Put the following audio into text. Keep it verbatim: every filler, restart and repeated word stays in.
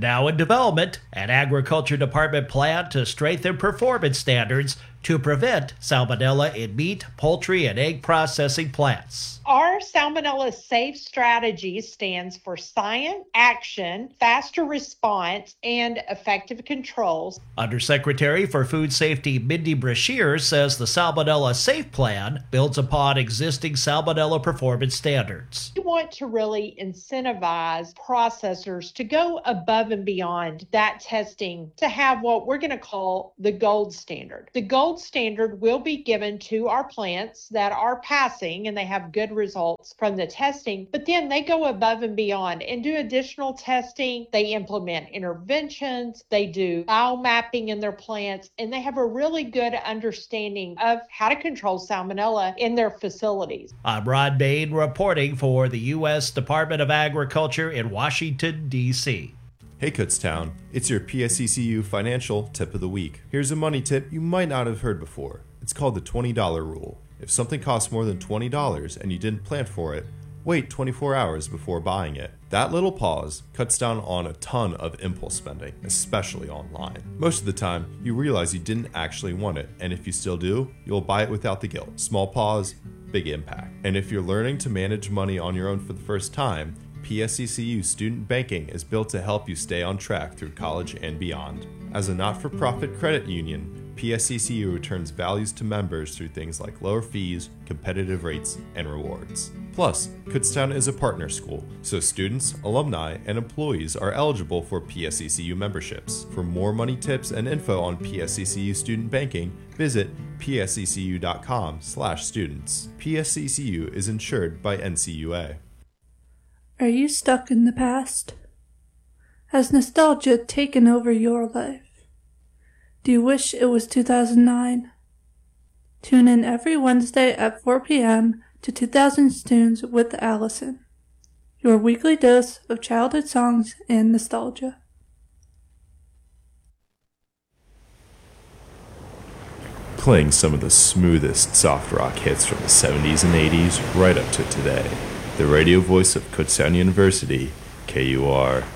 Now in development, an agriculture department plan to strengthen performance standards to prevent salmonella in meat, poultry, and egg processing plants. Our Salmonella Safe Strategy stands for science, action, faster response, and effective controls. Undersecretary for Food Safety Mindy Brashear says the Salmonella Safe Plan builds upon existing salmonella performance standards. We want to really incentivize processors to go above and beyond that testing to have what we're going to call the gold standard. The gold standard will be given to our plants that are passing and they have good results from the testing, but then they go above and beyond and do additional testing. They implement interventions, they do biomapping in their plants, and they have a really good understanding of how to control salmonella in their facilities. I'm Rod Bain reporting for the U S Department of Agriculture in Washington, D C Hey Kutztown, it's your P S E C U financial tip of the week. Here's a money tip you might not have heard before. It's called the twenty dollar rule. If something costs more than twenty dollars and you didn't plan for it, wait twenty-four hours before buying it. That little pause cuts down on a ton of impulse spending, especially online. Most of the time, you realize you didn't actually want it, and if you still do, you'll buy it without the guilt. Small pause, big impact. And if you're learning to manage money on your own for the first time, P S E C U Student Banking is built to help you stay on track through college and beyond. As a not-for-profit credit union, P S E C U returns values to members through things like lower fees, competitive rates, and rewards. Plus, Kutztown is a partner school, so students, alumni, and employees are eligible for P S E C U memberships. For more money tips and info on P S E C U Student Banking, visit p s e c u dot com slash students. P S E C U is insured by N C U A. Are you stuck in the past? Has nostalgia taken over your life? Do you wish it was two thousand nine? Tune in every Wednesday at four p.m. to two thousands Tunes with Allison, your weekly dose of childhood songs and nostalgia. Playing some of the smoothest soft rock hits from the seventies and eighties right up to today. The radio voice of Kutztown University, K U R